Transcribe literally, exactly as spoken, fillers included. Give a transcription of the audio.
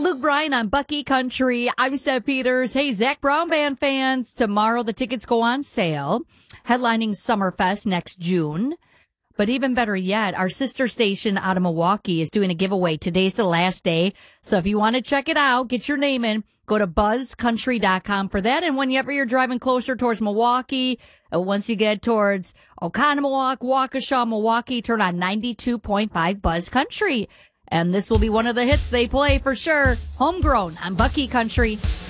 Luke Bryan on Bucky Country. I'm Steph Peters. Hey, Zach Brown Band fans. Tomorrow the tickets go on sale. Headlining Summerfest next June. But even better yet, our sister station out of Milwaukee is doing a giveaway. Today's the last day. So if you want to check it out, get your name in. Go to buzz country dot com for that. And whenever you're driving closer towards Milwaukee, uh, once you get towards Oconomowoc, Waukesha, Milwaukee, turn on ninety-two point five Buzz Country. And this will be one of the hits they play for sure. Homegrown on Bucky Country.